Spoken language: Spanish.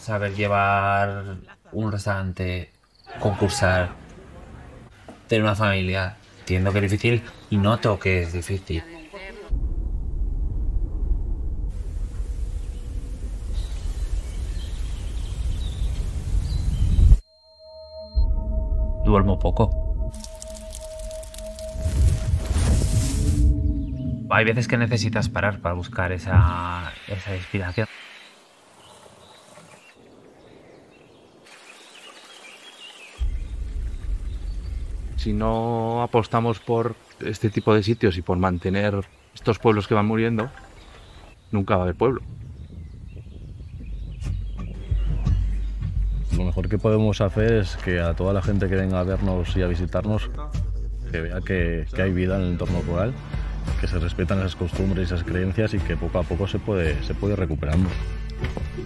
saber llevar un restaurante, concursar, tener una familia. Entiendo que es difícil y noto que es difícil. Duermo poco. Hay veces que necesitas parar para buscar esa inspiración. Si no apostamos por este tipo de sitios y por mantener estos pueblos que van muriendo, nunca va a haber pueblo. Lo mejor que podemos hacer es que a toda la gente que venga a vernos y a visitarnos, que vea que hay vida en el entorno rural, que se respetan esas costumbres y esas creencias y que poco a poco se puede recuperando.